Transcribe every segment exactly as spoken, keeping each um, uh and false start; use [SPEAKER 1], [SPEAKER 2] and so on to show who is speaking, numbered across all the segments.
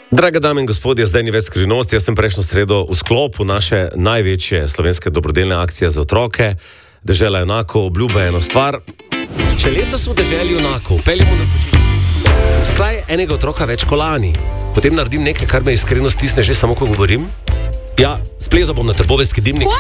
[SPEAKER 1] Drage dame in gospodje, zdaj ni več skrivnosti. Jaz sem prejšnjo sredo v sklopu naše največje slovenske dobrodelne akcije za otroke Dežela junakov obljuba eno stvar. Če letos v Deželi junakov peljemo na počitnice vsaj enega otroka več kot lani, potem naredim nekaj, kar me iskreno stisne že samo, ko govorim. Ja, splezal bom na Trboveljski dimnik.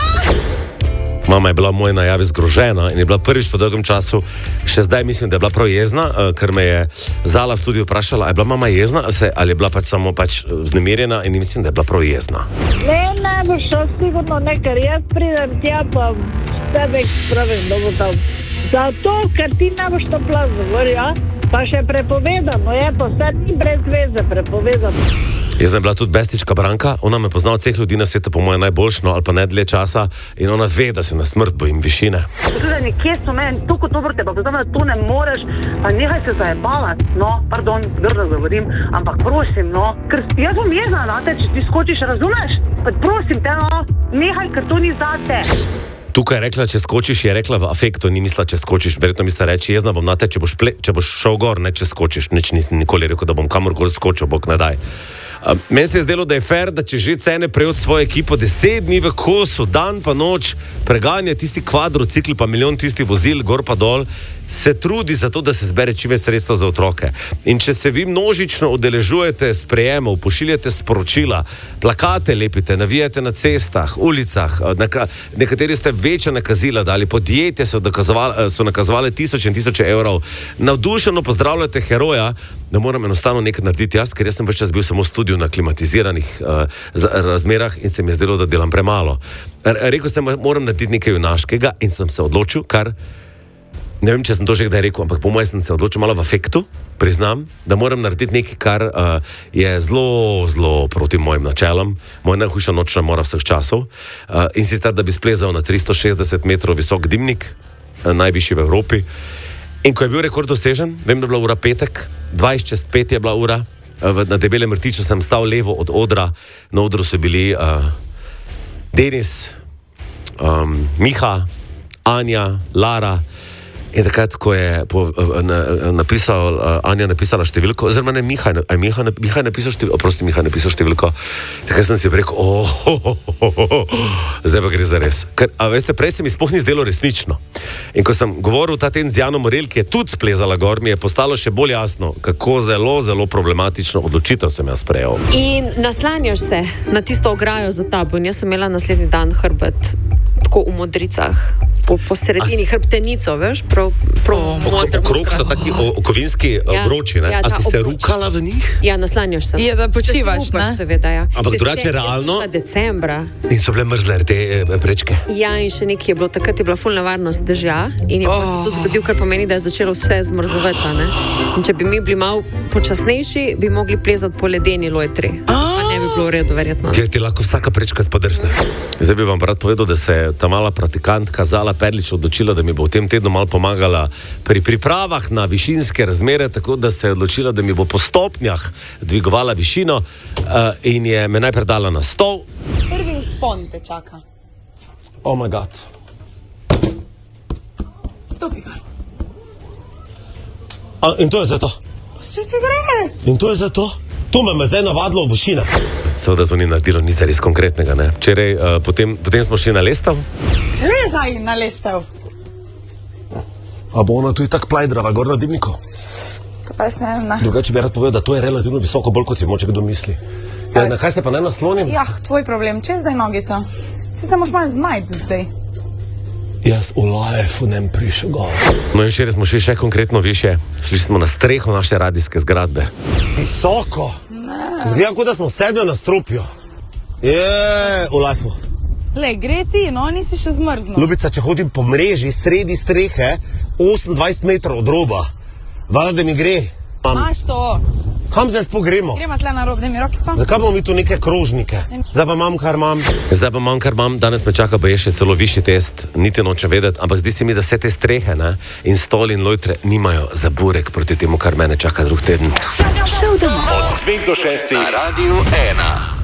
[SPEAKER 1] Mama je bila v moji najavi zgrožena in je bila prvič po dolgem času, še zdaj mislim, da je bila prav jezna, ker me je Zala v studiu vprašala, je bila mama jezna ali je bila pač samo pač vznemirjena, in mislim, da je bila prav jezna.
[SPEAKER 2] Ne, ne boš šel sigurno ne, ker jaz pridem tja, pa tebe spravim, da bo tam. Zato, ker ti ne boš to plaz govori, ja? Pa še prepovedano je, pa vse ni brez veze prepovedano.
[SPEAKER 1] Jaz je bila tudi bestička Branka, ona me pozna od vseh ljudi na svetu po moje najboljšno ali pa ne dlje časa in ona ve, da se na smrt bojim višine.
[SPEAKER 3] Tudi nekje so meni, toliko dobro te pa poznam, da to ne moreš, pa nehaj se zajebavati, no, pardon, grdo govorim, ampak prosim, no, ker jaz bom jezna na te, če ti skočiš, razumeš? Pa prosim te, no, nehaj, ker to ni zate.
[SPEAKER 1] Tukaj je rekla, če skočiš, je rekla v afektu, ni mislila, če skočiš, verjetno misla reči, jezna bom na te, če boš, ple, če boš šel gor, ne če skočiš, nič nisem nikoli rekel, da bom kamorkoli skočil, bog ne daj. Uh, meni se je zdelo, da je fair, da če že cene prej od svoje ekipo deset dni v kosu, dan pa noč, preganja tisti kvadrocikl, pa milijon tistih vozil, gor pa dol, se trudi za to, da se zbere čim več sredstva za otroke. In če se vi množično udeležujete sprejemov, pošiljate sporočila, plakate lepite, navijate na cestah, ulicah, neka, nekateri ste večja nakazila dali, podjetje so, so nakazovali tisoče in tisoče evrov, navdušeno pozdravljate heroja, da moram enostavno nekaj narediti jaz, ker jaz sem več čas bil samo v studiu na klimatiziranih uh, razmerah in se mi je zdelo, da delam premalo. Rekel sem, moram narediti nekaj junaškega in sem se odločil, kar ne vem, če sem to že kdaj rekel, ampak po mojem sem se odločil malo v afektu, priznam, da moram narediti nekaj, kar uh, je zelo, zelo proti mojim načelom, moja najhujša nočna mora vseh časov, uh, in sicer, da bi splezal na tristo šestdeset metrov visok dimnik, uh, najvišji v Evropi. In ko je bil rekord dosežen, vem, da je bila ura petek, dvajset čez pet je bila ura, uh, na Debelem rtiču sem stal levo od odra, na odru so bili uh, Denis, um, Miha, Anja, Lara. In takrat, ko je po, na, napisal, Anja napisala številko, oziroma ne, Miha, Miha, Miha napisal številko, oprosti, Miha napisal številko, takrat sem si rekel, oh, oh, oh, oh, oh, zdaj pa gre za res. Ker, a veste, prej se mi sploh ni zdelo resnično. In ko sem govoril ta teden z Jano Morel, ki je tudi splezala gor, mi je postalo še bolj jasno, kako zelo, zelo problematično odločitev sem jaz sprejel.
[SPEAKER 4] In naslanjaš se na tisto ograjo za tabo. In jaz sem imela naslednji dan hrbet tako v modricah. Po, po sredini As... hrbtenico, veš, prav, prav modro.
[SPEAKER 1] Okrog so taki okovinski ja, obroči, ne? Ja, a si se obroč. Rukala v njih?
[SPEAKER 4] Ja, naslanjaš se.
[SPEAKER 5] Je, da počivaš, ne?
[SPEAKER 4] Seveda, ja.
[SPEAKER 1] Ampak drugače realno?
[SPEAKER 4] Decembra.
[SPEAKER 1] In so bile mrzle te prečke?
[SPEAKER 4] Ja, in še nekaj je bilo, takrat je bila ful nevarnost dežja in je oh. pa se tudi zgodil, kar pomeni, da je začelo vse zmrzovati, ne? In če bi mi bili malo počasnejši, bi mogli plezati po ledeni lojtri. Oh. Pa ne bi bilo v redu, verjetno.
[SPEAKER 1] Ker ti lahko vsaka prečka spodrsne. Zdaj bi vam rad povedal, da se je ta mala praktikantka Zala Perlič odločila, da mi bo v tem tednu malo pomagala pri pripravah na višinske razmere, tako da se je odločila, da mi bo po stopnjah dvigovala višino uh, in je me najprej dala na stol.
[SPEAKER 5] Prvi vzpon te čaka.
[SPEAKER 1] Oh my god.
[SPEAKER 5] Stopi gor.
[SPEAKER 1] A, in to je za to?
[SPEAKER 5] Vse ti gre.
[SPEAKER 1] In to je za to? To me me zdaj navadilo v višina. Seveda to ni naredilo nič res konkretnega, ne? Včeraj, uh, potem, potem smo šli na lestev.
[SPEAKER 5] Lezaj na lestev.
[SPEAKER 1] A bo ona tu i tak plajdrava, gor na dimniku?
[SPEAKER 5] To pa jaz ne vem, ne.
[SPEAKER 1] Drugače bi rad povedal, da to je relativno visoko, bolj kot si moče kdo misli. Ja, na kaj se pa ne naslonim?
[SPEAKER 5] Jah, tvoj problem, čez zdaj nogico. Se se moš malo znajti zdaj.
[SPEAKER 1] Jaz v life nem prišel gor. No in včeraj smo šli še konkretno više. Šli smo na streho naše radijske zgradbe. Visoko? Ne. Zgledam, kot da smo sedli na strupju. Je, v life-u.
[SPEAKER 5] Le, gre ti, no, nisi še zmrzno.
[SPEAKER 1] Ljubica, če hodim po mreži sredi strehe, osemindvajset metrov od roba, valjda, da mi gre.
[SPEAKER 5] Maš to.
[SPEAKER 1] Kam zdaj spogremo?
[SPEAKER 5] Gremo tle na rob, da mi rokico.
[SPEAKER 1] Zakaj bomo mi tu neke krožnike? Zdaj pa imam, kar imam. Zdaj pa imam, kar imam. Danes me čaka pa je še celo višji test. Niti nočem vedeti, ampak zdi se mi, da vse te strehe, ne, in stoli in lojtre nimajo za burek proti temu, kar mene čaka drug teden.
[SPEAKER 6] Od dveh do šestih na Radiu ena.